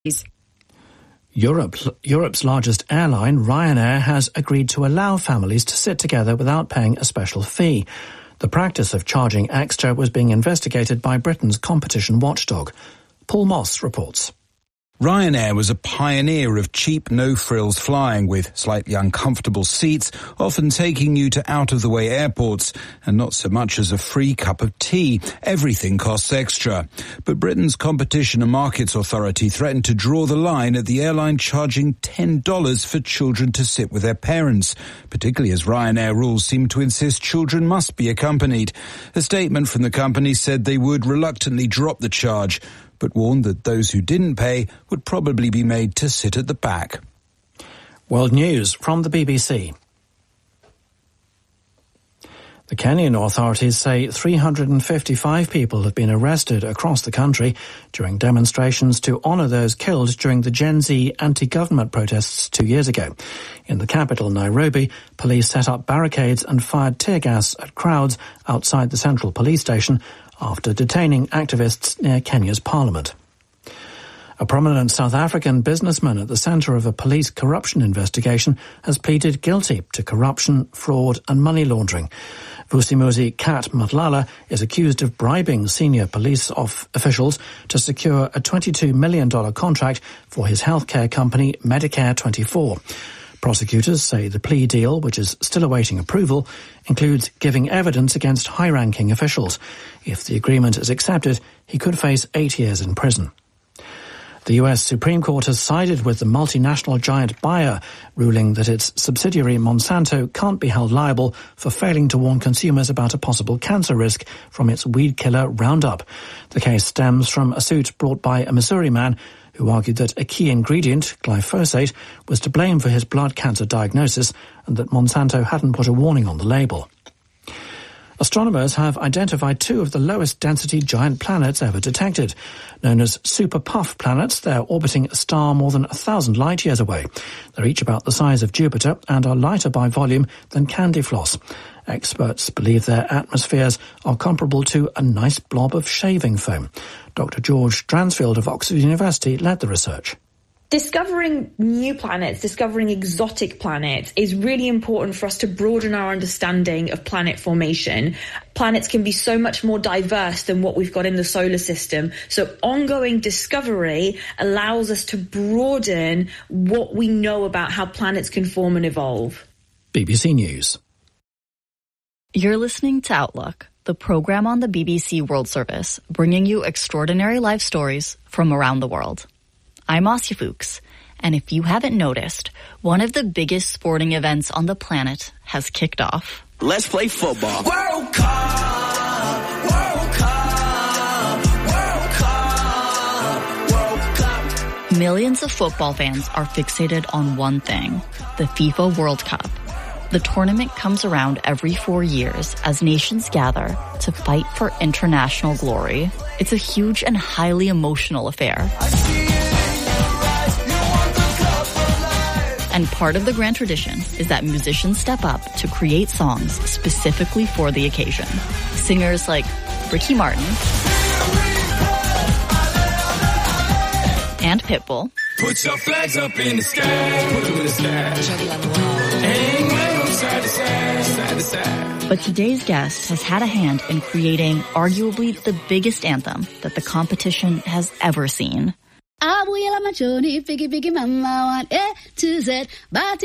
Europe's largest airline, Ryanair, has agreed to allow families to sit together without paying a special fee. The practice of charging extra was being investigated by Britain's competition watchdog. Paul Moss reports. Ryanair was a pioneer of cheap, no-frills flying with slightly uncomfortable seats, often taking you to out-of-the-way airports, and not so much as a free cup of tea. Everything costs extra. But Britain's Competition and Markets Authority threatened to draw the line at the airline charging $10 for children to sit with their parents, particularly as Ryanair rules seem to insist children must be accompanied. A statement from the company said they would reluctantly drop the charge, but warned that those who didn't pay would probably be made to sit at the back. World News from the BBC. The Kenyan authorities say 355 people have been arrested across the country during demonstrations to honour those killed during the Gen Z anti-government protests 2 years ago. In the capital, Nairobi, police set up barricades and fired tear gas at crowds outside the central police station after detaining activists near Kenya's parliament. A prominent South African businessman at the centre of a police corruption investigation has pleaded guilty to corruption, fraud and money laundering. Vusimuzi Kat Matlala is accused of bribing senior police officials to secure a $22 million contract for his healthcare company Medicare 24. Prosecutors say the plea deal, which is still awaiting approval, includes giving evidence against high-ranking officials. If the agreement is accepted, he could face 8 years in prison. The US Supreme Court has sided with the multinational giant Bayer, ruling that its subsidiary Monsanto can't be held liable for failing to warn consumers about a possible cancer risk from its weed killer Roundup. The case stems from a suit brought by a Missouri man who argued that a key ingredient, glyphosate, was to blame for his blood cancer diagnosis and that Monsanto hadn't put a warning on the label. Astronomers have identified two of the lowest density giant planets ever detected. Known as super puff planets, they're orbiting a star more than 1,000 light years away. They're each about the size of Jupiter and are lighter by volume than candy floss. Experts believe their atmospheres are comparable to a nice blob of shaving foam. Dr. George Dransfield of Oxford University led the research. Discovering new planets, discovering exotic planets is really important for us to broaden our understanding of planet formation. Planets can be so much more diverse than what we've got in the solar system. So ongoing discovery allows us to broaden what we know about how planets can form and evolve. BBC News. You're listening to Outlook, the program on the BBC World Service, bringing you extraordinary life stories from around the world. I'm Asya Fuchs, and if you haven't noticed, one of the biggest sporting events on the planet has kicked off. Let's play football. World Cup! World Cup! World Cup! World Cup! Millions of football fans are fixated on one thing, the FIFA World Cup. The tournament comes around every 4 years as nations gather to fight for international glory. It's a huge and highly emotional affair. And part of the grand tradition is that musicians step up to create songs specifically for the occasion. Singers like Ricky Martin and Pitbull. Put your flags up in the sky. Put them in the sky. Side to side, side to side. But today's guest has had a hand in creating arguably the biggest anthem that the competition has ever seen. Abuela machoni, figgy mama, want A to Z,